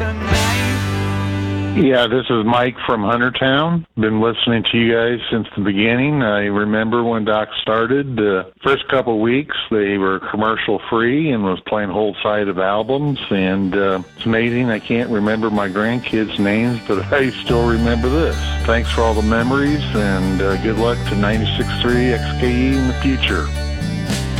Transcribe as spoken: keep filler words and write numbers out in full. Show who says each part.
Speaker 1: Yeah, this is Mike from Huntertown. Been listening to you guys since the beginning. I remember when Doc started, the first couple weeks, they were commercial-free and was playing whole side of albums. And uh, it's amazing, I can't remember my grandkids' names, but I still remember this. Thanks for all the memories, and uh, good luck to ninety-six point three X K E in the future.